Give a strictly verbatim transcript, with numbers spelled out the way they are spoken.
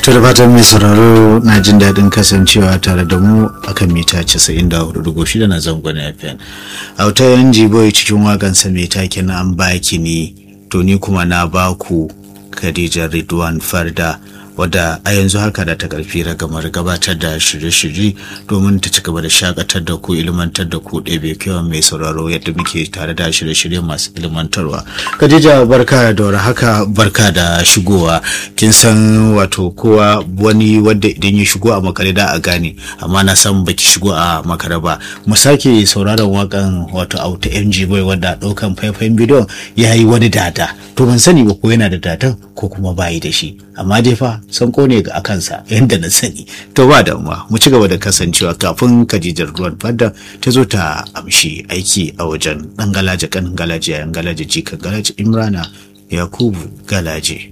To da fatan mai sauraro na jin daɗin kasancewa tare da mu akan mita casa'in da hudu digo shida na zangon F M. Auta yan jiboyi cikin waƙansa mai taken an baki ni to ni kuma na baku Khadija Ridwan Farda wadda a yanzu haka da ta karfi ragamar gabatar da shirye-shirye domin ta ci gaba da shakatar da ku, ilmantar da ku, ɗebe kewan mai sauraro yadda muke tare da shirye-shirye masu ilmantarwa. Khadija, barka da warhaka, barka da shigowa. Kin san wato kowa wani wanda idan ya shigo a makare da a gane, amma na san baki shigo a makare ba. Mu sake sauraron wakan wato Auta M G Boy wadda ɗaukan faifayin bidiyon ya yi wani data. To ban sani ba ko yana da datan ko kuma bayi da shi, amma dai fa san kone ga akansa yadda na sani. To ba damuwa, mu ci gaba da kasancewa kafin Khadija Ridwan Farda ta zo ta amshi aiki a wajen dan Galaje, kanin Galaje, yayin Galaje, jikan Galaje, Imrana Yakubu Galaje.